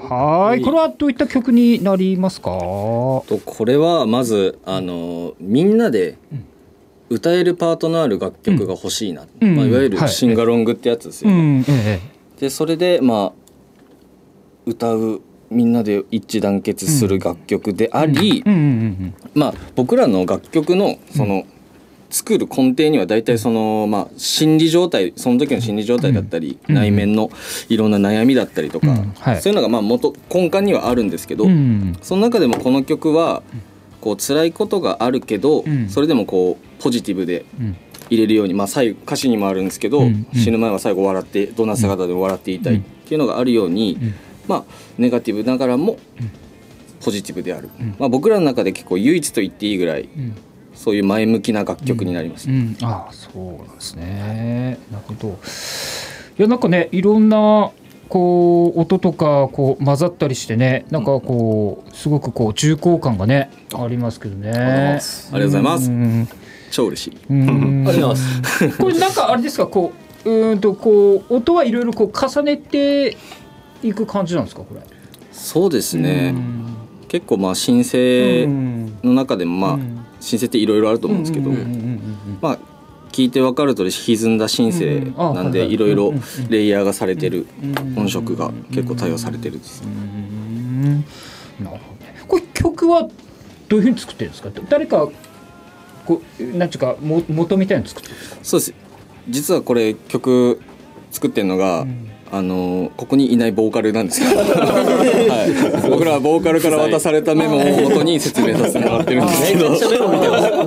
はい、これはどういった曲になりますか？ これはまずみんなで歌えるパートのある楽曲が欲しいな、いわゆるシンガロングってやつですよね。でそれで歌うみんなで一致団結する楽曲であり、僕らの楽曲のその作る根底には大体その心理状態、その時の心理状態だったり、内面のいろんな悩みだったりとか、そういうのが根幹にはあるんですけど、その中でもこの曲はこう辛いことがあるけど、それでもこうポジティブで入れるように、最後歌詞にもあるんですけど、死ぬ前は最後笑ってどんな姿でも笑っていたいっていうのがあるように、ネガティブながらもポジティブである、僕らの中で結構唯一と言っていいぐらい、そういう前向きな楽曲になります。 ああ、そうなんですね。なるほど。いや、なんかね、いろんなこう音とかこう混ざったりしてね、なんかこうすごくこう重厚感がねありますけどね。 ありがとうございます。超嬉しい。 ありがとうございます。 これなんかあれですか、こう音はいろいろこう重ねていく感じなんですか、これ？ そうですね。結構シンセの中でもシンセっていろいろあると思うんですけど、聞いて分かる通り歪んだシンセなんで、いろいろレイヤーがされてる音色が結構多用されてるんです。 なるほどね。これ曲はどういうふうに作ってるんですか？誰かこうなんていうか元みたいなの作ってるんですか？ そうです。実はこれ曲作ってるのが、ここにいないボーカルなんですけど、僕らはボーカルから渡されたメモを元に説明させてもらってるんですけど、 めちゃくちゃメモ見てます。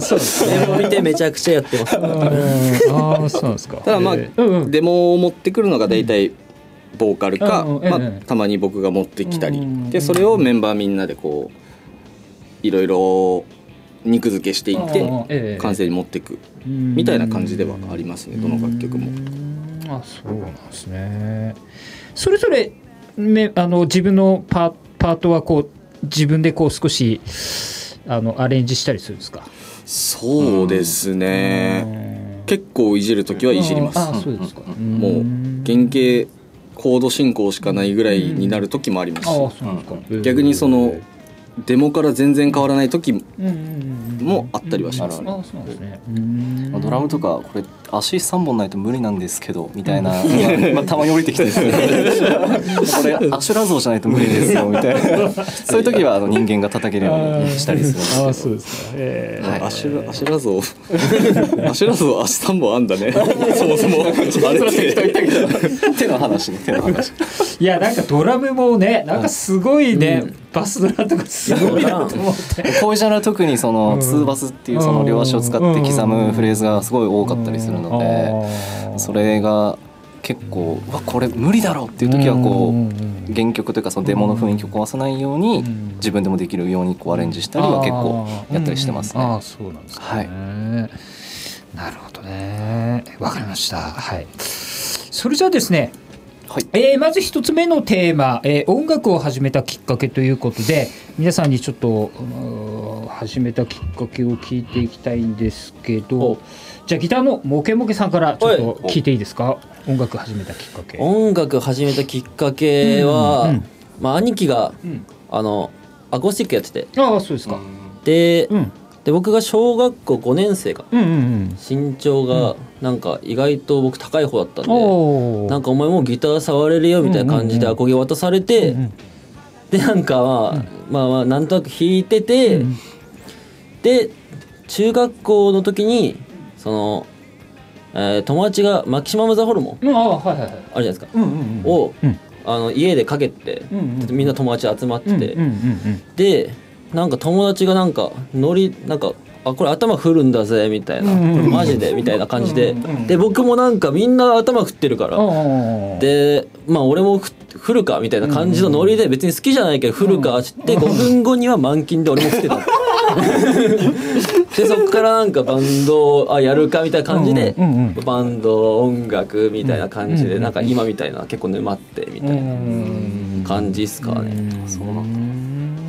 メモ見てめちゃくちゃやってます。 ああ、そうなんですか。 ただデモを持ってくるのが大体ボーカルか、たまに僕が持ってきたりで、それをメンバーみんなでこういろいろ肉付けしていって完成に持っていくみたいな感じではありますね、どの楽曲も。 あ、そうなんですね。それぞれ自分のパートはこう自分でこう少しアレンジしたりするんですか？ そうですね、結構いじるときはいじります。 あ、そうですか。 もう原型コード進行しかないぐらいになるときもありますし、逆にそのデモから全然変わらない時もあったりはします。 ドラムとかこれ足3本ないと無理なんですけどみたいなたまに降りてきてですねこれアシュラ像じゃないと無理ですよみたいなそういう時は人間が叩けるようにしたりするんですけど。 そうですか。 アシュラ像足3本あんだねそもそもあれ手の話ね、手の話。 いや、なんかドラムもね、なんかすごいね、バスドラとかすごいなと思ってこういうジャンルは特にその2バスっていうその両足を使って刻むフレーズがすごい多かったりするので、それが結構これ無理だろうっていう時はこう原曲というかそのデモの雰囲気を壊さないように自分でもできるようにこうアレンジしたりは結構やったりしてますね。 ああ、そうなんですね。はい、なるほどね、わかりました。はい、それじゃあですね、はい、まず一つ目のテーマ、音楽を始めたきっかけということで、皆さんにちょっと始めたきっかけを聞いていきたいんですけど、じゃあギターのモケモケさんからちょっと聞いていいですか？音楽始めたきっかけ。 音楽始めたきっかけは、兄貴が、アコースティックやってて。 ああ、そうですか。 で僕が小学校5年生か、身長がなんか意外と僕高い方だったんで、なんかお前もうギター触れるよみたいな感じでアコギを渡されて、でなんかなんとなく弾いてて、で中学校の時にその、友達がマキシマムザホルモンあるじゃないですか、を家でかけて、みんな友達集まってて、でなんか友達がなんかなんかこれ頭振るんだぜみたいな、これマジでみたいな感じで、で僕もなんかみんな頭振ってるから、で俺も振るかみたいな感じのノリで、別に好きじゃないけど振るかって5分後には満勤で俺も振ってたでそっからなんかバンドやるかみたいな感じで、バンド音楽みたいな感じで、なんか今みたいな結構沼ってみたいな感じっすかね。 そうなんだ。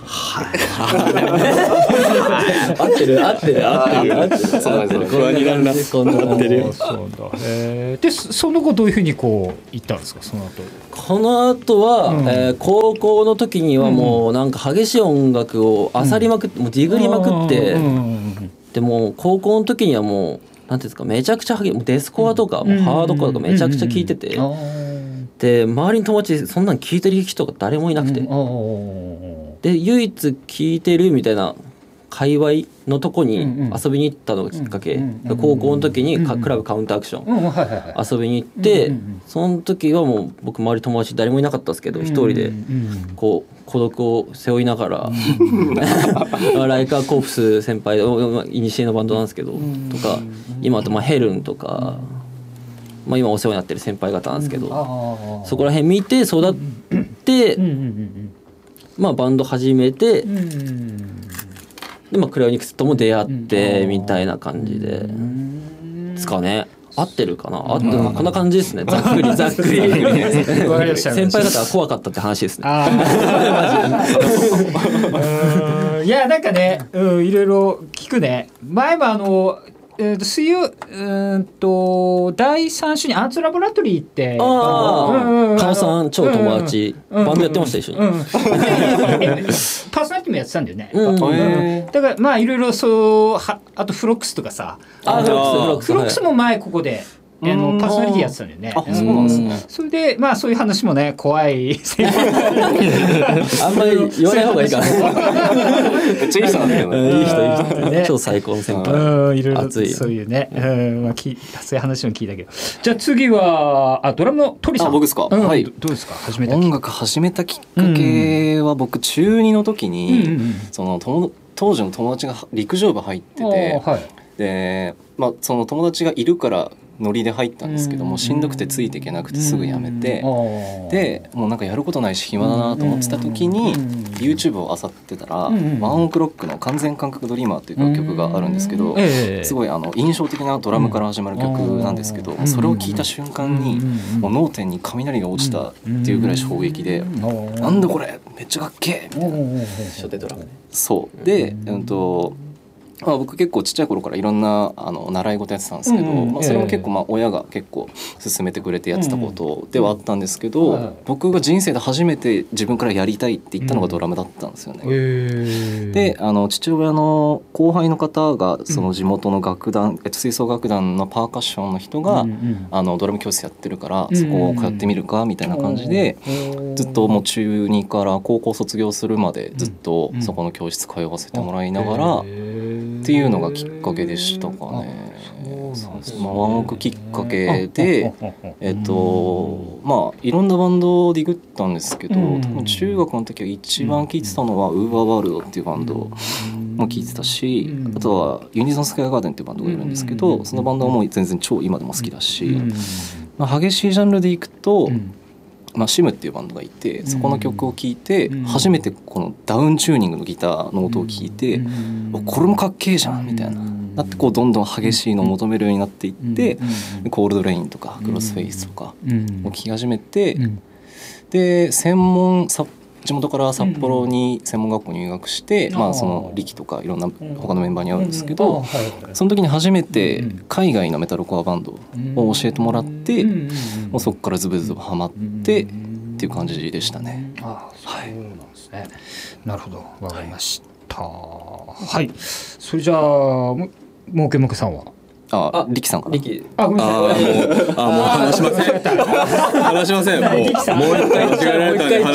合ってるそうですね。不安になるな。合ってるよ。 そうだ。でその後どういうふうにこう行ったんですか、その後。 この後は、高校の時にはもうなんか激しい音楽を漁りまくって、もうディグりまくって、でも高校の時にはもうなんていうんですか、めちゃくちゃもうデスコアとか、もうハードコアとかめちゃくちゃ聴いてて、で周りの友達そんなん聴いてる人が誰もいなくて、で唯一聴いてるみたいな界隈のとこに遊びに行ったのがきっかけ、高校の時にクラブカウンターアクション遊びに行って、その時はもう僕周り友達誰もいなかったですけど、一人でこう孤独を背負いながらライカーコープス先輩いにしえのバンドなんですけどとか、今あとヘルンとか、今お世話になってる先輩方なんですけど、そこら辺見て育って、バンド始めて、でクラヨニクスとも出会ってみたいな感じでですかね。合ってるかな、合ってる、こんな感じですね、ざっくり先輩方は怖かったって話ですね。 いやなんかね、いろいろ聞くね。前も水曜第3週にアーツラボラトリーって、 加野さん超友達、バンドやってました一緒に、 パーソナリティもやってたんだよね。だからいろいろあとフロックスとかさ、フロックスも前ここでパーソナリティやってたんだよね。 そうなんですね。 それでそういう話もね、怖いあんまり言わない方がいいかな。 めっちゃいい人なんだけど、 いい人ね、超最高の先輩、 いろいろそういうね、そういう話も聞いたけど。じゃあ次はドラムの鳥さん。 僕ですか。 はい。どうですか、 音楽始めたきっかけは、僕中2の時にその当時の友達が陸上部入ってて、でその友達がいるからノリで入ったんですけども、しんどくてついていけなくてすぐやめて、でもうなんかやることないし暇だなと思ってた時に YouTube を漁ってたら、ワンオクロックの完全感覚ドリーマーっていう楽曲があるんですけど、すごい印象的なドラムから始まる曲なんですけど、それを聴いた瞬間にもう脳天に雷が落ちたっていうぐらい衝撃で、なんだこれめっちゃかっけえみたいな。 初手ドラムね。 そうで僕結構ちっちゃい頃からいろんな習い事やってたんですけど、それも結構親が結構勧めてくれてやってたことではあったんですけど、僕が人生で初めて自分からやりたいって言ったのがドラムだったんですよね。で父親の後輩の方がその地元の楽団、吹奏楽団のパーカッションの人がドラム教室やってるからそこを通ってみるかみたいな感じで、ずっともう中2から高校卒業するまでずっとそこの教室通わせてもらいながらっていうのがきっかけでしたかね。ワンオクきっかけでいろんなバンドをディグったんですけど、多分中学の時は一番聴いてたのはウーバーワールドっていうバンドも聴いてたし、あとはユニゾンスカイガーデンっていうバンドがいるんですけど、そのバンドはもう全然超今でも好きだし、激しいジャンルでいくとシムっていうバンドがいて、そこの曲を聴いて初めてこのダウンチューニングのギターの音を聞いて、これもかっけえじゃんみたいな、だってどんどん激しいのを求めるようになっていって、コールドレインとかクロスフェイスとかを聴き始めて、で地元から札幌に専門学校に入学して、その力とかいろんな他のメンバーに会うんですけど、その時に初めて海外のメタルコアバンドを教えてもらって、もうそこからズブズブハマってっていう感じでしたね。 そうなんですね。なるほど、わかりました。はい。それじゃあもうけもくさんは。 力さんかな。 ごめんなさい。もう話しません。話しません。もう一回間違えられたんで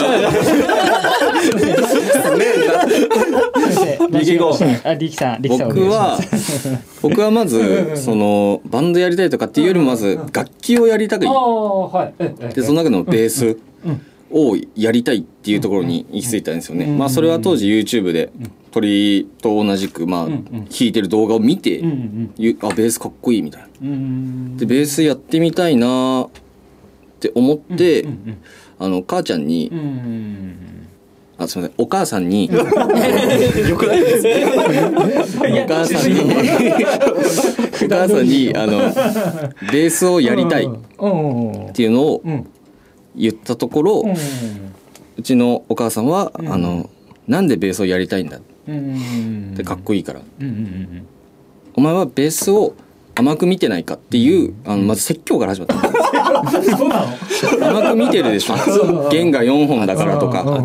僕はまずそのバンドやりたいとかっていうよりもまず楽器をやりたくて、でその中のベースをやりたいっていうところに行き着いたんですよね。それは当時 YouTube で鳥と同じく弾いてる動画を見て、ベースかっこいいみたいな、でベースやってみたいなって思って、母ちゃんに、すみません、お母さんによくないですね。お母さんにベースをやりたいっていうのを言ったところ、うちのお母さんはなんでベースをやりたいんだってかっこいいから、お前はベースを甘く見てないかっていうまず説教から始まった。 そうなの？ 甘く見てるでしょ。弦が4本だからとか